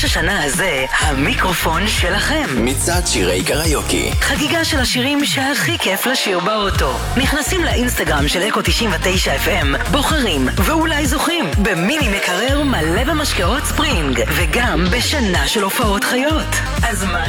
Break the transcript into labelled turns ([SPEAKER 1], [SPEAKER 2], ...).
[SPEAKER 1] השנה הזה, המיקרופון שלכם.
[SPEAKER 2] מצעד שירי קריוקי.
[SPEAKER 1] חגיגה של השירים שהכי כיף לשיר באוטו. נכנסים לאינסטגרם של אקו 99 FM, בוחרים ואולי זוכים במיני מקרר מלא במשקאות ספרינג, וגם בשנה של הופעות חיות. אז מה